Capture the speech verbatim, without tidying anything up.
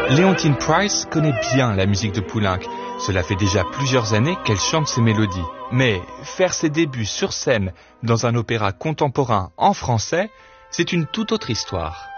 Léontine Price connaît bien la musique de Poulenc. Cela fait déjà plusieurs années qu'elle chante ses mélodies. Mais faire ses débuts sur scène dans un opéra contemporain en français, c'est une toute autre histoire.